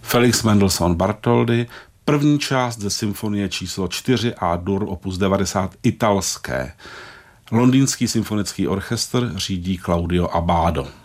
Felix Mendelssohn Bartholdy, první část ze symfonie číslo 4 A-dur opus 90 italské. Londýnský symfonický orchestr řídí Claudio Abbado.